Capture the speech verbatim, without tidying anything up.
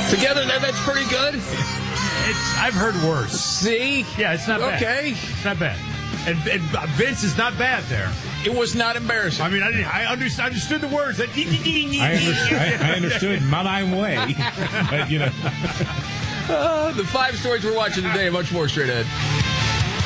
Together, that, that's pretty good. It's I've heard worse. See? Yeah, it's not bad. Okay. It's not bad. And, and Vince is not bad there. It was not embarrassing. I mean, I, didn't, I understood, understood the words. I, under, I, I understood Manheim Way. But, you know. Uh, the five stories we're watching today, much more straight ahead.